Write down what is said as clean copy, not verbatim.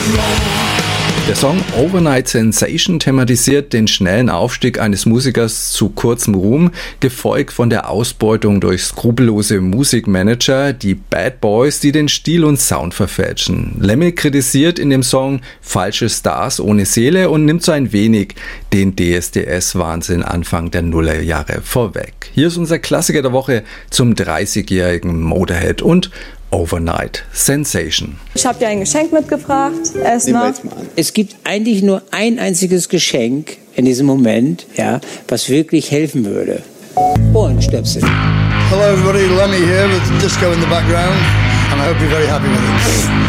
Der Song Overnight Sensation thematisiert den schnellen Aufstieg eines Musikers zu kurzem Ruhm, gefolgt von der Ausbeutung durch skrupellose Musikmanager, die Bad Boys, die den Stil und Sound verfälschen. Lemmy kritisiert in dem Song falsche Stars ohne Seele und nimmt so ein wenig den DSDS-Wahnsinn Anfang der Nullerjahre vorweg. Hier ist unser Klassiker der Woche zum 30-jährigen Motorhead und Overnight Sensation. Ich habe dir ein Geschenk mitgebracht. Erstmal. Es gibt eigentlich nur ein einziges Geschenk in diesem Moment, ja, was wirklich helfen würde. Ohrenstöpsel. Hello everybody, Lemmy here with disco in the background and I hope you're very happy with it.